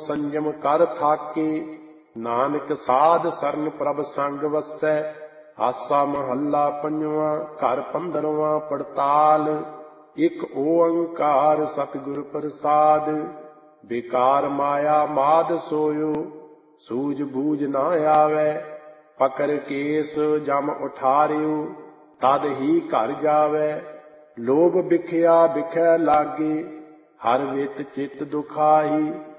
ਸੰਜਮ ਕਰ ਥਾਕੇ। ਨਾਨਕ ਸਾਧ ਸਰਨ ਪ੍ਰਭ ਸੰਗ ਵਸੈ। ਆਸਾ ਮਹੱਲਾ ਪੰਜਵਾਂ। ਘਰ 15ਵਾਂ ਪੜਤਾਲ। ਇਕ ਓੰਕਾਰ ਸਤਿਗੁਰ ਪ੍ਰਸਾਦ। ਬੇਕਾਰ ਮਾਇਆ ਮਾਦ ਸੋਇਓ, ਸੂਝ ਬੂਝ ਨਾ ਆਵੈ। ਪਕਰ ਕੇਸ ਜਮ ਉਠਾਰਿਓ, ਤਦ ਹੀ ਘਰ ਜਾਵੈ। ਲੋਭ ਬਿਖਿਆ ਬਿਖੈ ਲਾਗੇ, ਹਰ ਵਿਤ ਚਿਤ ਦੁਖਾਈ।